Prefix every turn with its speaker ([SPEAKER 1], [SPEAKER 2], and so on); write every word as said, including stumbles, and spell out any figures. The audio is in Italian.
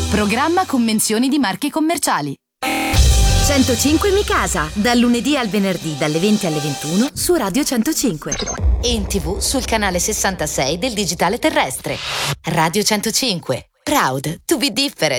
[SPEAKER 1] Programma con menzioni di marche commerciali.
[SPEAKER 2] centocinque Mi Casa, dal lunedì al venerdì dalle venti alle ventuno su Radio centocinque.
[SPEAKER 3] E in tv sul canale sessantasei del digitale terrestre. Radio centocinque. Proud to be different.